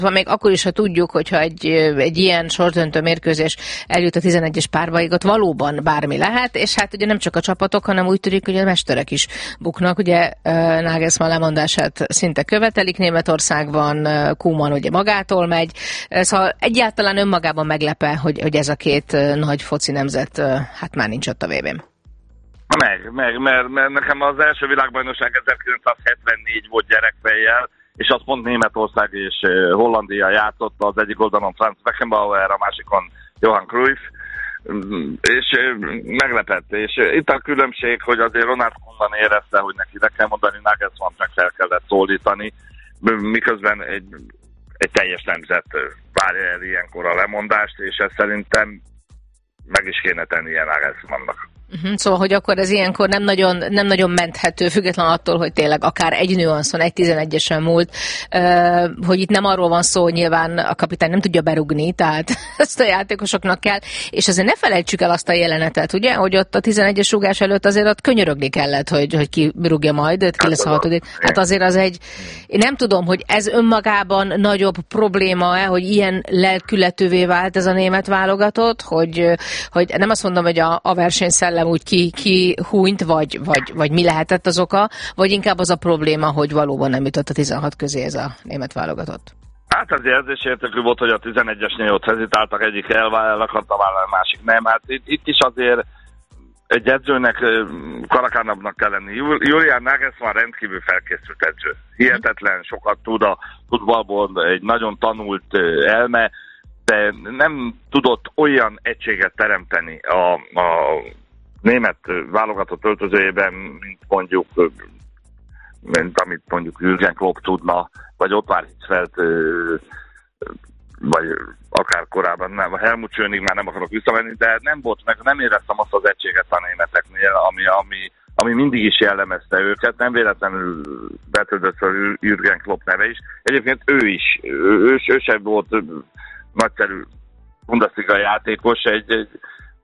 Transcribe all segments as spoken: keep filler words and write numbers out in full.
Még akkor is, ha tudjuk, hogyha egy, egy ilyen sorsdöntő mérkőzés eljut a tizenegyes párbaig, ott valóban bármi lehet, és hát ugye nem csak a csapatok, hanem úgy tűnik, hogy a mesterek is buknak. Ugye Nagelsmann lemondását szinte követelik Németországban, Koeman ugye magától megy, szóval egyáltalán önmagában meglepe, hogy, hogy ez a két nagy foci nemzet hát már nincs ott a vé bén. Meg, meg, mert, mert nekem az első világbajnokság ezerkilencszázhetvennégy volt gyerekfejjel, és azt pont Németország és Hollandia játszott, az egyik oldalon Franz Beckenbauer, a másikon Johan Cruyff, és meglepett. És itt a különbség, hogy azért Ronald Koeman érezte, hogy neki le kell mondani, Nagelsmann meg fel kellett szólítani, miközben egy, egy teljes nemzet várja el ilyenkor a lemondást, és ezt szerintem meg is kéne tennie Nagelsmannnak. Uh-huh. Szóval, hogy akkor ez ilyenkor nem nagyon, nem nagyon menthető, független attól, hogy tényleg akár egy nüanszon, egy tizenegyesen múlt, uh, hogy itt nem arról van szó, hogy nyilván a kapitány nem tudja berugni, tehát ezt a játékosoknak kell, és azért ne felejtsük el azt a jelenetet, ugye, hogy ott a tizenegyes rúgás előtt azért ott könyörögni kellett, hogy, hogy ki rúgja majd, ki lesz a hatodik. Hát azért az egy, én nem tudom, hogy ez önmagában nagyobb probléma-e, hogy ilyen lelkületűvé vált ez a német válogatott, hogy, hogy nem azt mondom, hogy a, a versenyszellem úgy ki, ki húnyt, vagy, vagy, vagy mi lehetett az oka, vagy inkább az a probléma, hogy valóban nem jutott a tizenhat közé ez a német válogatott? Hát az érzésértékű volt, hogy a tizenegyesnél ott hezitáltak, egyik el, el akarta vállalni, a másik nem. Hát itt, itt is azért egy edzőnek karakánabbnak kell lenni. Julian Nagelsmann rendkívül felkészült edző. Hihetetlen sokat tud a futballból, egy nagyon tanult elme, de nem tudott olyan egységet teremteni a, a német válogatott öltözőjében, mint mondjuk, mint amit mondjuk Jürgen Klopp tudna, vagy Ottmar Hitzfeld, vagy akár korábban nem, Helmut Schönig, már nem akarok visszavenni, de nem volt meg, nem éreztem azt az egységet a németeknél, ami, ami, ami mindig is jellemezte őket, nem véletlenül betődött fel Jürgen Klopp neve is. Egyébként ő is, ő, ő, ő sem volt nagyszerű Bundesliga játékos, egy, egy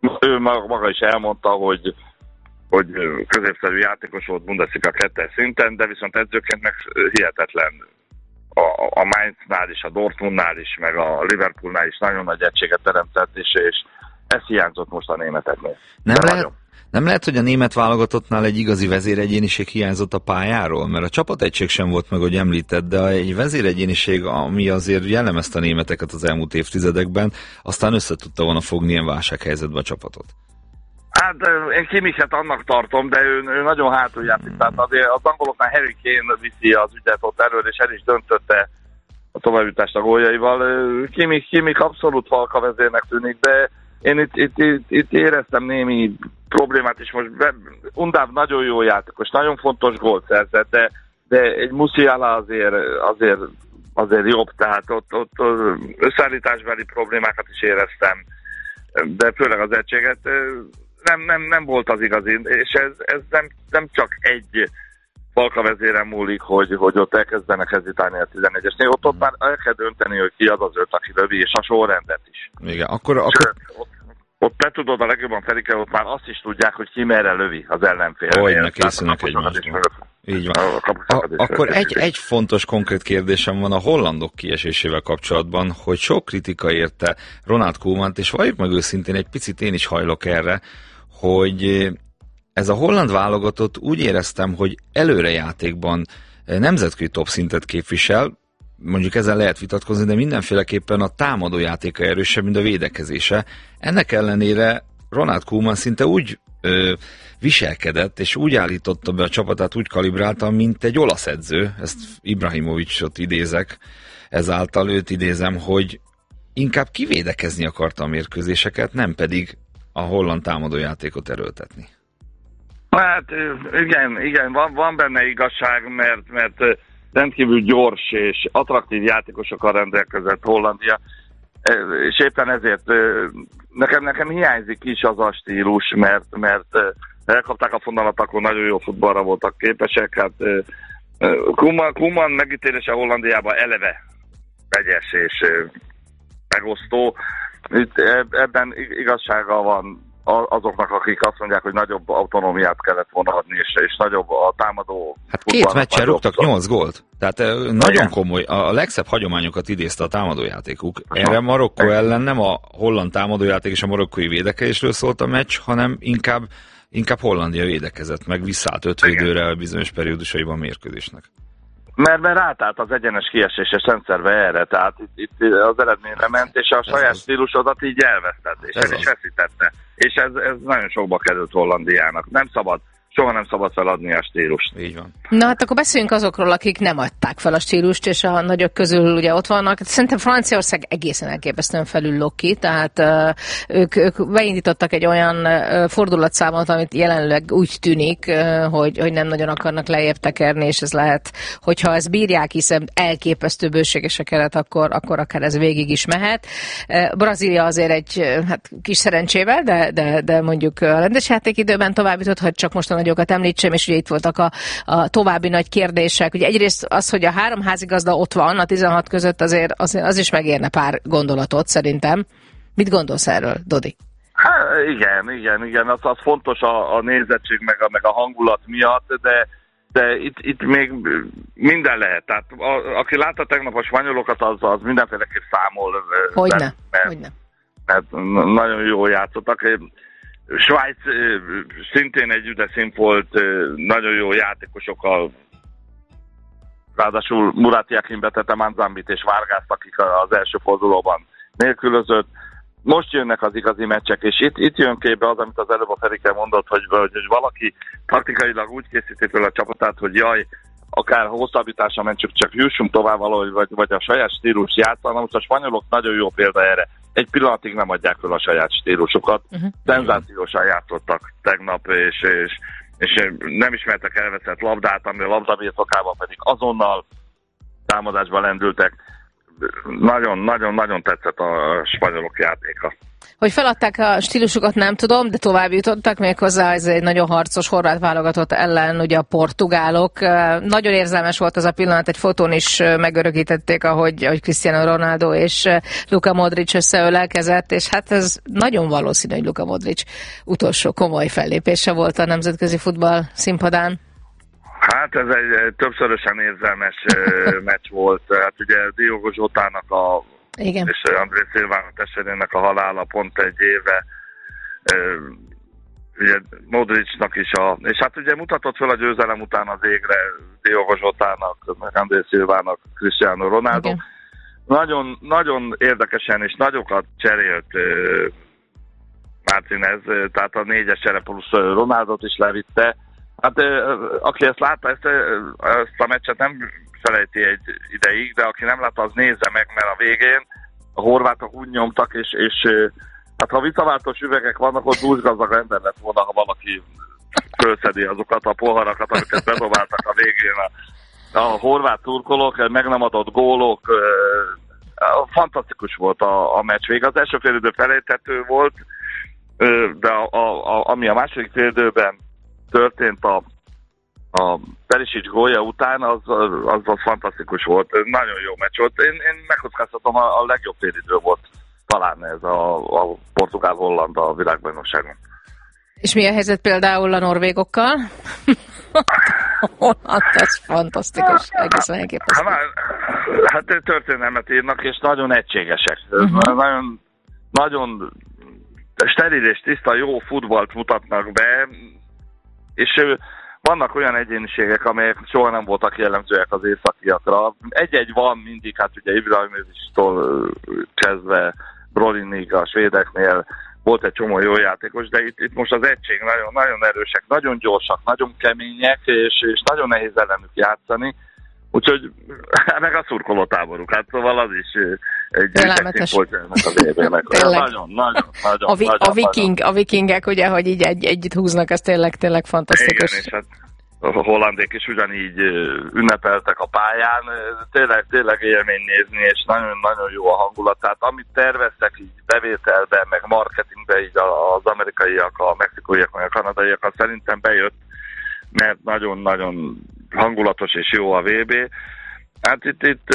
ő maga is elmondta, hogy, hogy középszerű játékos volt Bundesliga kettes szinten, de viszont edzőként meg hihetetlen. A, a Mainznál is, a Dortmundnál is, meg a Liverpoolnál is nagyon nagy egységet teremtett, és, és ez hiányzott most a németeknél. Nem lehet, nem lehet, hogy a német válogatottnál egy igazi vezéregyéniség hiányzott a pályáról, mert a csapategység sem volt meg, hogy említett, de egy vezéregyéniség, ami azért jellemezte a németeket az elmúlt évtizedekben, aztán össze tudta volna fogni ilyen válsághelyzetbe a csapatot. Hát én Kimichet annak tartom, de ő, ő nagyon hátul játszik. Tehát azért az angoloknál Harry Kane viszi az ügyet ott elől, és el is döntötte a továbbjutást a góljaival. Kimmich, Kimmich abszolút falka vezérnek tűnik, de én itt, itt, itt, itt éreztem némi problémát is. Most Undáv nagyon jó játékos, nagyon fontos gólt szerzett, de, de egy Musiala azért, azért, azért jobb, tehát ott, ott összeállításbeli problémákat is éreztem, de főleg az egységet nem, nem, nem volt az igazi, és ez, ez nem, nem csak egy falka vezéren múlik, hogy, hogy ott elkezdenek hezitálni a tizenegyesnél, ott, ott már el kell dönteni, hogy ki az az öt, aki lövi, és a sorrendet is. Igen, akkor... akkor... Sőt, ott, ott te tudod a legjobban, Ferike, ott már azt is tudják, hogy ki merre lövi az ellenfél. Hogyne készülnek egymásra. Így van. A, akkor egy, egy fontos konkrét kérdésem van a hollandok kiesésével kapcsolatban, hogy sok kritika érte Ronald Koemant, és valljuk meg őszintén, egy picit én is hajlok erre, hogy ez a holland válogatott úgy éreztem, hogy előrejátékban nemzetközi top szintet képvisel, mondjuk ezzel lehet vitatkozni, de mindenféleképpen a támadó játéka erősebb, mint a védekezése. Ennek ellenére Ronald Koeman szinte úgy ö, viselkedett, és úgy állította be a csapatát, úgy kalibrálta, mint egy olasz edző, ezt Ibrahimovicsot idézek, ezáltal őt idézem, hogy inkább kivédekezni akarta a mérkőzéseket, nem pedig a holland támadójátékot erőltetni. Hát igen, igen van, van benne igazság, mert, mert rendkívül gyors és attraktív játékosokkal rendelkezett Hollandia, és éppen ezért nekem, nekem hiányzik is az a stílus, mert, mert elkapták a fonalat, akkor nagyon jó futballra voltak képesek. Hát Koeman, Koeman megítélése Hollandiában eleve vegyes és megosztó. Itt ebben igazsága van azoknak, akik azt mondják, hogy nagyobb autonómiát kellett volna adni, és, és nagyobb a támadó... Hát két meccsen rúgtak nyolc gólt. Tehát nagyon igen. Komoly, a legszebb hagyományokat idézte a támadójátékuk. Erre Marokkó igen. ellen nem a holland támadójáték és a marokkói védekezésről szólt a meccs, hanem inkább, inkább Hollandia védekezett, meg visszállt öt védőre a bizonyos periódusaiban a mérkőzésnek. Mert, mert átállt az egyenes kieséses rendszerbe erre, tehát itt, itt az eredményre ment, és a saját stílusodat így elvesztett, és el is veszítette. És ez, ez nagyon sokba került Hollandiának. Nem szabad, soha nem szabad feladni a stílust. Így van. Na hát akkor beszéljünk azokról, akik nem adták fel a stílust, és a nagyok közül ugye ott vannak. Szerintem Franciaország egészen elképesztően felül ki, tehát uh, ők, ők beindítottak egy olyan uh, fordulatszámot, amit jelenleg úgy tűnik, uh, hogy, hogy nem nagyon akarnak lejjebb tekerni, és ez lehet, hogyha ezt bírják, hiszen elképesztő bőséges a keret, akkor, akkor akár ez végig is mehet. Uh, Brazília azért egy hát, kis szerencsével, de, de, de mondjuk a rendes játékidőben tovább jutott, hogy csak most a nagyokat említsem, és ugye itt voltak a, a további nagy kérdések. Ugye egyrészt az, hogy a három házigazda ott van a tizenhat között, azért, azért az is megérne pár gondolatot szerintem. Mit gondolsz erről, Dodi? Hát igen, igen, igen, az, az fontos a, a nézettség meg a, meg a hangulat miatt, de, de itt, itt még minden lehet. Tehát a, aki látta tegnap a spanyolokat, az, az mindenféleképp számol. Hogyne, mert, mert, hogyne. Mert nagyon jól játszottak. Svájc szintén egy üdeszín volt, nagyon jó játékosokkal, ráadásul Murat Yakin betette Manzambit és Vargást, akik az első fordulóban nélkülözött. Most jönnek az igazi meccsek, és itt, itt jön képbe az, amit az előbb a Ferike mondott, hogy, hogy valaki taktikailag úgy készíti fel a csapatát, hogy jaj, akár hosszabbításra mentsük, csak jussunk tovább valahogy, vagy, vagy a saját stílus játszanak. Most a spanyolok nagyon jó példa erre. Egy pillanatig nem adják fel a saját stílusukat. Uh-huh. Szenzációsan játszottak tegnap, és, és, és nem ismertek elveszett labdát, ami a labdabirtokában pedig azonnal támadásba lendültek. Nagyon-nagyon-nagyon tetszett a spanyolok játéka. Hogy feladták a stílusukat, nem tudom, de tovább jutottak méghozzá, ez egy nagyon harcos horvát válogatott ellen, ugye a portugálok. Nagyon érzelmes volt az a pillanat, egy fotón is megörökítették, ahogy, ahogy Cristiano Ronaldo és Luka Modric összeölelkezett, és hát ez nagyon valószínű, hogy Luka Modric utolsó komoly fellépése volt a nemzetközi futball színpadán. Hát ez egy többszörösen érzelmes meccs volt. Hát ugye Diogo Zsotának a igen. és André Silvának testvérének a halála pont egy éve, ugye Modricnak is a, és hát ugye mutatott fel a győzelem után az égre Diogo Zsotának, meg André Silvának, Cristiano Ronaldo. Igen. Nagyon, nagyon érdekesen és nagyokat cserélt Martinez, tehát a négyes csere plusz Ronaldot is levitte. Hát aki ezt látta, ezt, ezt a meccset nem felejti egy ideig, de aki nem látta, az nézze meg, mert a végén a horvátok úgy nyomtak, és, és hát ha visszaváltós üvegek vannak, ott dúsgazdag ember lett volna, ha valaki fölszedi azokat a poharakat, amiket bedobáltak a végén. A, a horvát turkolók, meg nem adott gólok, fantasztikus volt a, a meccs vége. Az első félidő felejthető volt, de a, a, a, ami a második félidőben történt a a Perisic gólja után, az, az, az fantasztikus volt. Nagyon jó meccs volt. Én, én megkockáztatom, a, a legjobb félidő volt talán ez a, a Portugál-Holland a világbajnokságon. És mi a helyzet például a norvégokkal? Holland, ez fantasztikus. Egészen elképesztő. Hát, hát történelmet írnak, és nagyon egységesek. Uh-huh. Nagyon, nagyon steril és tiszta, jó futballt mutatnak be, és vannak olyan egyéniségek, amelyek soha nem voltak jellemzőek az északiakra. Egy-egy van mindig, hát ugye Ibrahimovic-tól kezdve Brolinig a svédeknél volt egy csomó jó játékos, de itt, itt most az egység nagyon, nagyon erősek, nagyon gyorsak, nagyon kemények, és, és nagyon nehéz ellenük játszani. Úgyhogy meg a szurkolótáboruk, hát szóval az is egy ügyek volt ennek az évének. Nagyon, nagyon, nagyon. A, vi, nagyon, a, viking, nagyon. A vikingek, ugye, hogy így egy, együtt húznak, ez tényleg, tényleg fantasztikus. Igen, és hát a hollandék is ugyanígy ünnepeltek a pályán. Tényleg, tényleg élmény nézni, és nagyon-nagyon jó a hangulat. Tehát amit terveztek így bevételben, meg marketingben így az amerikaiak, a mexikóiak, meg a kanadaiak, szerintem bejött, mert nagyon-nagyon hangulatos és jó a vé bé. Hát itt, itt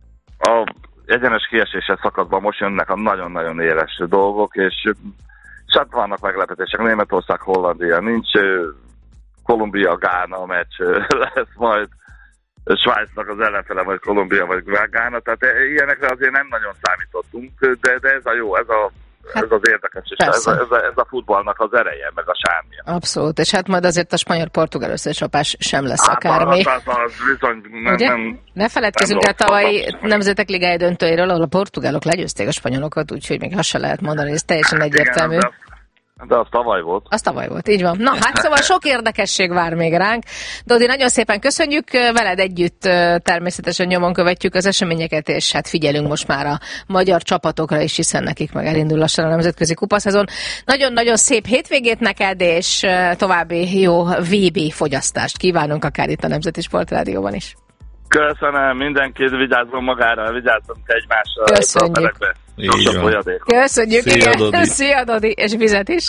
a egyenes kieséses szakaszban most jönnek a nagyon-nagyon éles dolgok, és hát vannak meglepetések, Németország, Hollandia, nincs Kolumbia, Gána meccs lesz majd, Svájcnak az ellenfele, vagy Kolumbia, vagy Gána, tehát ilyenekre azért nem nagyon számítottunk, de, de ez a jó, ez a Hát, ez az érdekes, és ez a, ez, a, ez a futballnak az ereje, meg a sármja. Abszolút, és hát majd azért a spanyol-portugál összecsapás sem lesz hát akármi. Hát az, az bizony nem, nem, ne feledkezzünk el tavalyi Nemzetek Ligája döntőjéről, ahol a portugálok legyőzték a spanyolokat, úgyhogy még azt se lehet mondani, ez teljesen hát egyértelmű. Igen, de az tavaly volt. Az tavaly volt, így van. Na, hát szóval sok érdekesség vár még ránk. Dodi, nagyon szépen köszönjük, veled együtt természetesen nyomon követjük az eseményeket, és hát figyelünk most már a magyar csapatokra is, hiszen nekik meg elindul lassan a nemzetközi kupaszezon. Nagyon-nagyon szép hétvégét neked, és további jó vé bé fogyasztást kívánunk akár itt a Nemzeti Sportrádióban is. Köszönöm, mindenkit, vigyázzon magára, vigyázzunk egymásra. Köszönjük. Köszönjük, Szia, igen. Dodi. Szia, Dodi, és vizet is.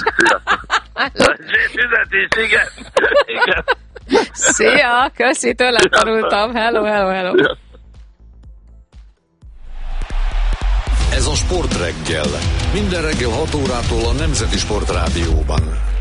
Vizet is, igen. igen. Szia, köszi, tőlem tanultam. Hello, hello, hello. Ez a Sportreggel. Minden reggel hat órától a Nemzeti Sportrádióban.